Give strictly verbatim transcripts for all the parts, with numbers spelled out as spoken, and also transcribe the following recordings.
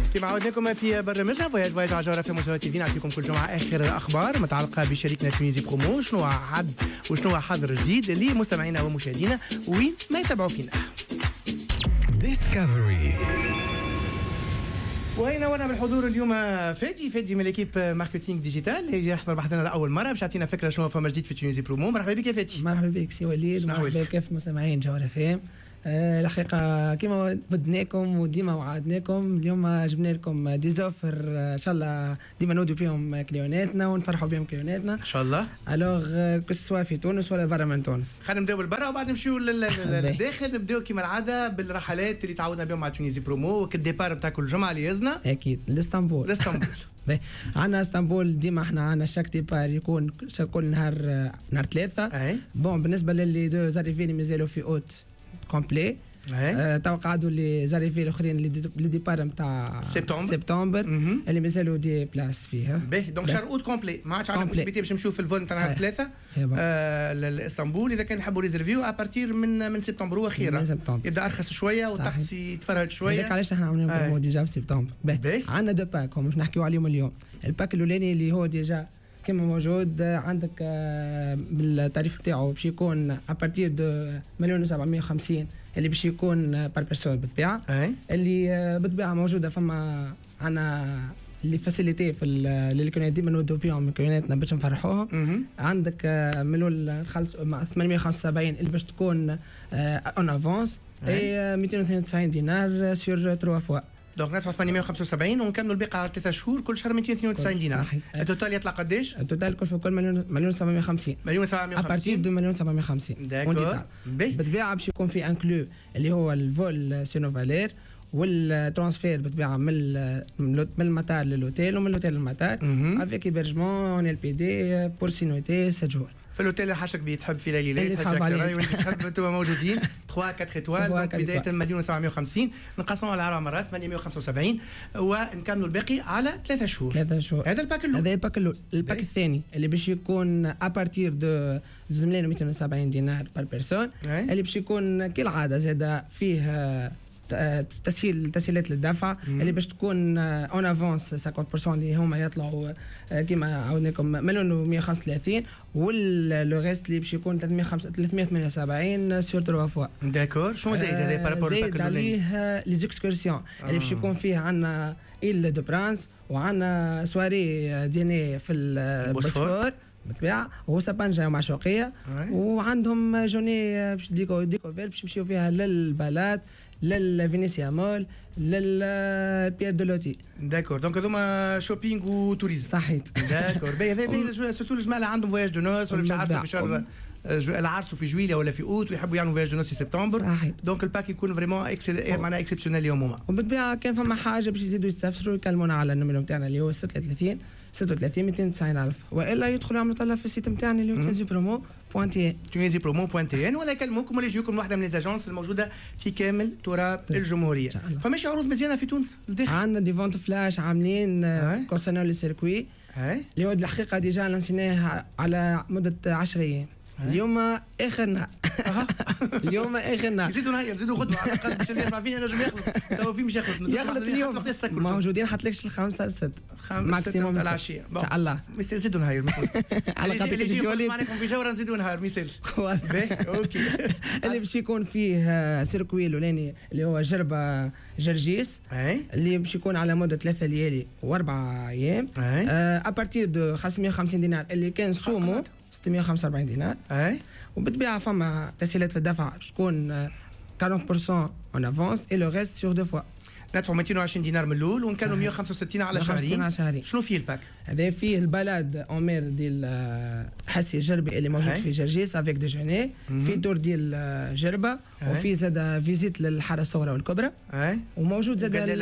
كما عودناكم في برنامجنا فواياج فواياج على جوهرة في مستوى تي في، نعطيكم كل جمعة آخر الأخبار متعلقة بشركة تونيزي برومو، شنو عد وشنو حظر جديد لمستمعينا ومشاهدينا وين ما يتابعوا فينا. ديسكفري. وهنا وانا بالحضور اليوم فادي فادي من ليكيب ماركتينغ ديجيتال اللي يحضر بحثنا لاول مره باش يعطينا فكره شنو فما جديد في تونيزي برومو. مرحبا بك يا فادي. مرحبا بك سي وليد، مرحبا بك في مستمعين جوهرة فام. أه الحقيقه كما ودناكم وديما وعدناكم، اليوم جبنا لكم دي زوفر ان شاء الله ديما نودوا بهم كليوناتنا ونفرحوا بهم كليوناتنا ان شاء الله. الوغ كسوا في تونس ولا برا من تونس. خلينا نبداو بالبرا وبعد نمشيو للداخل. نبداو كما العاده بالرحلات اللي تعودنا بهم مع تونيزي برومو كالديبار نتاع كل جمعه اللي يزنا اكيد لاسطنبول. لاسطنبول عندنا اسطنبول ديما احنا عندنا شاك ديبار يكون كل نهار نهار ثلاثه. بون بالنسبه للي دو زاريفي اللي مازالوا في اوت كومبلي أه توقع عادوا لي زاريفي الاخرين اللي ديبار نتاع سبتمبر سبتمبر اللي مازالوا دي بلاس فيها. باهي دونك شهر اوت كومبلي ما عادش عندنا بوسيبيتي باش نمشيو في الفول نتاع نهار ثلاثه آه لاسطنبول. اذا كان نحبوا ريزرفيو ابارتير من من سبتمبر واخيرا يبدا ارخص شويه والطقس يتفرهد شويه. هذاك علاش احنا عاملين برومو ديجا في سبتمبر. باهي عندنا دو باك هم مش نحكيو عليهم اليوم. الباك الاولاني اللي هو ديجا كما موجود عندك بالتعريف بتاعه باش يكون ابارتير دو مليون وسبعمية وخمسين اللي باش يكون بار بيرسون بالطبيعه اللي بالطبيعه موجوده. فما عندنا اللي فاسيليتي في اللي كنا ديما نودوا بهم كليوناتنا باش نفرحوهم. عندك مليون ثمانمية وخمسة وسبعين اللي باش تكون اون افونس اي مئتين واثنين وتسعين دينار سور ثلاثة فوا. دونك ندفعوا ثمانمية وخمسة وسبعين ونكملوا الباقي على ثلاثة شهور كل شهر مئتين واثنين وتسعين دينار. التوتال يطلع قداش؟ التوتال كل في كل مليون مليون سبعمية وخمسين. مليون سبعمية وخمسين ابارتير دو مليون سبعمية وخمسين. داكور. بالطبيعه باش يكون في انكلو اللي هو الفول سينو فالير والترانسفير بالطبيعه من من المطار للوتيل ومن الوتيل للمطار افيك هيبرجمون ال بي دي بور سينوتي سبعة جور. في الاوتيل حاجك بيتحب في ليلى تحب وانت تحب انتم موجودين ثلاثة أربعة ايطوال. دونك بدايه مليون سبعمية وخمسين نقسموا على عشرة مرات ثمانمية وخمسة وسبعين ونكملوا الباقي على ثلاثة شهور. ثلاثة شهور هذا الباك الاول. هذا الباك الاول. الباك الثاني اللي باش يكون ابارتير دو زوج ملايين ومئتين وسبعين دينار بار بيرسون اللي باش يكون كالعاده زاد فيه تسهيل تسهيلات للدفع اللي باش تكون اون افونس خمسين بالمئة اللي هما يطلعوا كيما عاودناكم مليون ومئة وخمسة وثلاثين واللو ريست اللي باش يكون ثلاثمية وثمانية وسبعين سور ثلاثة فوا. داكور. شنو زايد هذا بارابور الباك زايد عليه لي زيكسكورسيون اللي باش يكون فيه عندنا إيل دو برانس وعندنا سواري ديني في البوسفور بالطبيعه وهو سبانجا معشوقيه وعندهم جوني باش ديكو ديكوفير باش يمشيو فيها للبالات للفينيسيا مول للبيير دو لوتي. داكور. دونك هذوما شوبينغ وتوريزم. صحيت. داكور. باهي هذا سورتو الجماعه عندهم فواياج دو نوس ولا باش يعرسوا في شهر العرس في جويليا ولا في اوت ويحبوا يعملوا فواياج دو نوس في سبتمبر. صحيح. دونك الباك يكون فريمون اكسل معناها اكسبسيونيل يومها. وبالطبيعه كان فما حاجه باش يزيدوا يستفسروا يكلمونا على النمره نتاعنا اللي هو ستة وثلاثين ستة وثلاثين مئتين وتسعين ألف والا يدخلوا يعملوا طلب في السيت نتاعنا اللي هو تونيزي برومو بوان تي ان تونيزي برومو بوان تي ان ولا يكلموكم ولا يجيوكم واحده من ليزاجونس الموجوده في كامل تراب الجمهوريه. فماشي عروض مزيانه في تونس الداخل. عندنا دي فونت فلاش عاملين كونسيرنون لو سيركوي اللي هو الحقيقه ديجا لانسيناه على مده عشرة ايام. اليوم اخر نهار. اليوم اخر نهار. يزيدوا نهار يزيدوا غدوه على الاقل باش اللي يسمع فينا نجم يخلط. تو في مش يخلط. يخلط اليوم موجودين حتلاقيش الخمسه لست ماكسيموم العشيه ان شاء الله. يزيدوا نهار على قدر اللي معكم في جوره نزيدوا نهار ما يسالش. اوكي. اللي باش يكون فيه سيركوي الاولاني اللي هو جربه جرجيس اللي باش يكون على مده ثلاثه ليالي واربع ايام ابارتير دو خمسمية وخمسين دينار اللي كان سومو ستمية وخمسة وأربعين دينار. اي وبالطبيعه فما تسهيلات في الدفع باش تكون أربعين بالمئة اون افونس اي لو ريست سور دو فوا. ندفعوا مئتين وعشرين دينار من الاول ونكملوا مئة وخمسة وستين على شهرين. شنو فيه الباك؟ هذا فيه البلاد اون ديال حسي جربي اللي موجود في جرجيس افيك ديجوني في تور ديال جربه وفي زاد فيزيت للحاره الصغرى والكبرى وموجود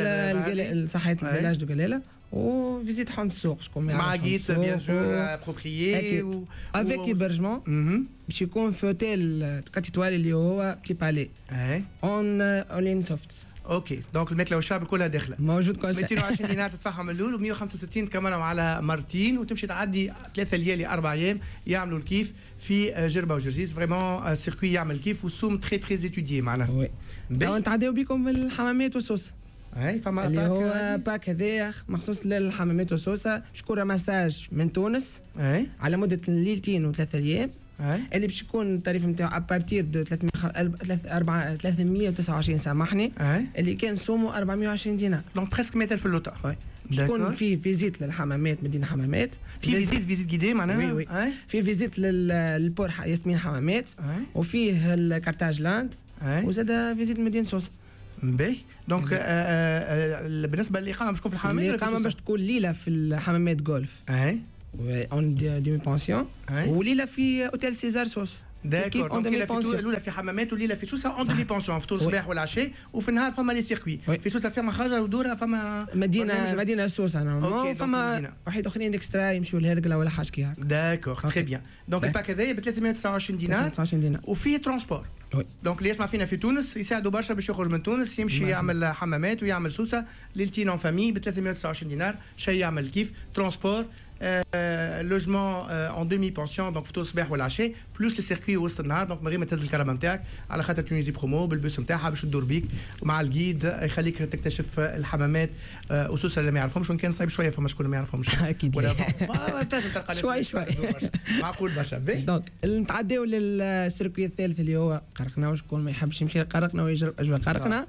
زاد صحيح الفيلاج دو قلاله وفيزيت حوم السوق شكون مع جيت بيان سور ابروبريي افيك هيبرجمون باش يكون في اوتيل كاتيتوال اللي هو بتي بالي اون اولين سوفت. اوكي دونك الماكله والشرب كلها داخله موجود كل شيء. مئتين وعشرين دينار تدفعهم من الاول و مئة وخمسة وستين تكملهم على مرتين وتمشي تعدي ثلاثه ليالي اربع ايام يعملوا الكيف في جربه وجرجيس. فريمون سيركوي يعمل كيف والسوم تري تري ايتوديي معناها. وي نتعداو بكم الحمامات والسوس. اي فما اللي هو باك هذايا مخصوص للحمامات والسوسه، باش يكون راماساج من تونس اي على مده ليلتين وثلاث ايام. أي. اللي باش يكون التاريف نتاعو ابارتير دو ثلاثمية وتسعة وعشرين سامحني. أي. اللي كان سومو أربعمية وعشرين دينار، دونك بريسك مئتين في اللوطه. باش تكون في فيزيت للحمامات، مدينه حمامات، في فيزيت فيزيت جيدي معناها. وي وي. في فيزيت للبور ياسمين حمامات، وفيه الكارتاج لاند، وزاد فيزيت مدينه سوسه. باهي دونك آه آه بالنسبه للاقامه باش تكون في الحمامات، الاقامه باش تكون ليله في الحمامات جولف اي اون ديمي بونسيون، وليله في اوتيل سيزار سوس. داكور دونك ليله في الاولى في حمامات وليله في سوسه اون ديمي بونسيون، فطور الصباح والعشاء، وفي النهار فما لي سيركوي. في سوسه فما خرجه ودوره، فما مدينه مدينه سوسه نورمالمون، فما واحد اخرين اكسترا يمشيو لهرقله ولا حاجه كي هكا. داكور تري بيان. دونك الباك هذايا ب ثلاثمية وتسعة وعشرين دينار وفيه ترونسبور. دونك اللي يسمع فينا في تونس يساعدوا برشا باش يخرج من تونس يمشي مم. يعمل حمامات ويعمل سوسه ليلتين اون فامي ب ثلاثمية وتسعة وعشرين دينار، شيء يعمل كيف ترونسبور آه، لوجمون اون دومي بونسيون، دونك فطور الصباح والعشاء بلوس السيركوي وسط النهار. دونك من غير ما تهز الكرامه نتاعك على خاطر تونيزي برومو بالبوس نتاعها باش تدور بيك مع الجيد يخليك تكتشف الحمامات آه، وسوسه اللي ما يعرفهمش، وان كان صعيب شويه فما شكون ما يعرفهمش اكيد ولا تنجم تلقى شوي شوي معقول برشا. دونك نتعداو للسيركوي الثالث اللي هو قرقنا، وشكون ما يحبش يمشي لقرقنا ويجرب اجواء قرقنا.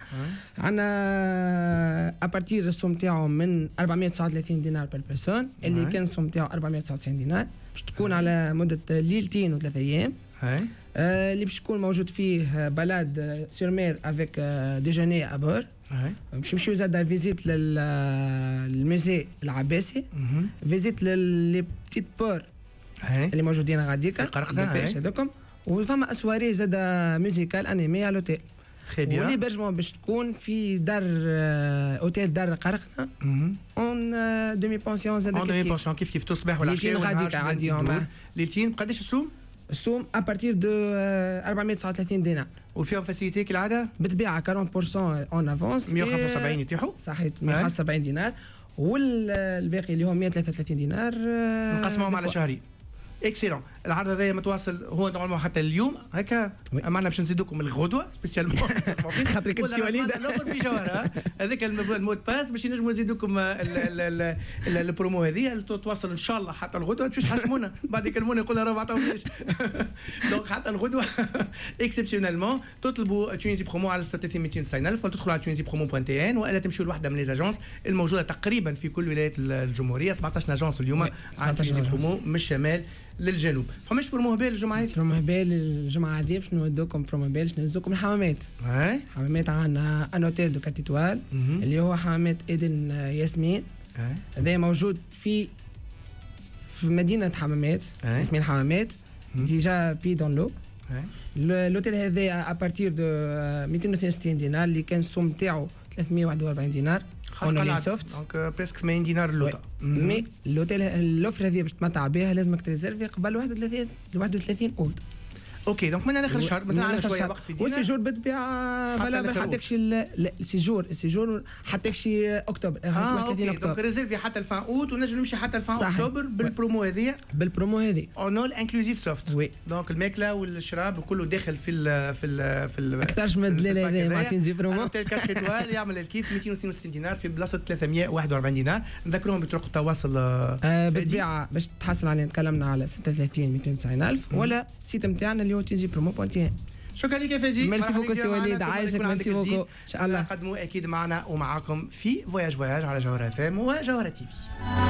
عندنا ابارتير السوم تاعو من أربعمية وتسعة وثلاثين دينار بير بيرسون، اللي كان السوم تاعو أربعمية وتسعة وتسعين دينار، باش تكون على مده ليلتين وثلاث ايام. آه اللي باش يكون موجود فيه بلاد سور مير افيك ديجوني ابور. باش نمشيو زاد فيزيت للموزي العباسي، فيزيت للي بتيت بور اللي موجودين غاديكا قرقنا هذوكم، وفما اسواري زاد ميوزيكال انيمي على لوتيل. تري بيان. وليبرجمون باش تكون في دار اوتيل دار قرقنا اون دومي بونسيون زاد اون دومي بونسيون كيف كيف تصبح ولا عشيه غاديكا عادي يوم ليلتين. قداش السوم؟ السوم ابارتير دو أربعمية وتسعة وثلاثين دينار، وفيهم فاسيليتي كالعاده بالطبيعه أربعين بالمية اون افونس مية وخمسة وسبعين يتيحوا صحيح مية وخمسة وسبعين دينار، والباقي اللي هو مية وثلاثة وثلاثين دينار نقسمهم على شهرين. اكسيلون. العرض هذا متواصل هو نورمالمون حتى اليوم هكا، معنا باش نزيدوكم الغدوه سبيسيالمون خاطرك انت وليد الاخر في جوهره هذاك المود باس باش ينجموا يزيدوكم البرومو هذه تواصل ان شاء الله حتى الغدوه، باش تحشمونا بعد يكلمونا يقولوا راه ما عطاوش. دونك حتى الغدوه اكسبسيونيلمون تطلبوا تونيزي برومو على ستة مئتين وتسعين ألف، ولا تدخلوا على تونيزي برومو بوان تي ان، والا تمشيوا لوحده من لي اجونس الموجوده تقريبا في كل ولايات الجمهوريه. سبعطاش اجونس اليوم على تونيزي برومو من الشمال للجنوب. فماش برومو هبال الجمعه هذه؟ برومو هبال الجمعه هذه باش نودوكم برومو هبال باش نهزوكم الحمامات. اي حمامات عندنا ان اوتيل دو كاتيتوال اللي هو حمامات ايدن ياسمين. هذا موجود في في مدينه حمامات ياسمين حمامات ديجا بي دون لو. الاوتيل هذا ابارتير دو مئتين واثنين وستين دينار، اللي كان السوم تاعو ثلاثمية وواحد وأربعين دينار اون سوفت، دونك بريسك ثمانين دينار اللوطه. مي الاوتيل الاوفر هذه باش تمتع بها لازمك تريزيرفي قبل واحد وثلاثين واحد وثلاثين اوت. اوكي دونك من اخر الشهر مثلا عندنا شويه وقت في دينا، والسيجور بالطبيعه فلا حتى شي السيجور السيجور حتى شي اكتوبر اه اوكي دونك ريزيرفي حتى الفان اوت ونجم نمشي حتى الفان اكتوبر بالبرومو هذه بالبرومو هذه اون اول انكلوزيف سوفت. وي دونك الماكله والشراب كله داخل في ال في ال في ال اكثرش من الدلاله هذه مع تنزي برومو. اوتيل كارت ايطوال يعمل الكيف مئتين واثنين وستين دينار في بلاصه ثلاثمية وواحد وأربعين دينار. نذكرهم بطرق التواصل آه بالطبيعه باش تحصل عليه تكلمنا على ستة وثلاثين مئتين وتسعين ألف ولا السيت نتاعنا اللي هو تنزي برومو. شكرا لك يا فادي. ميرسي بوكو سي وليد، عايشك ميرسي بوكو ان شاء الله. نقدموا اكيد معنا ومعاكم في فواياج فواياج على جوهره اف ام وجوهره تي في.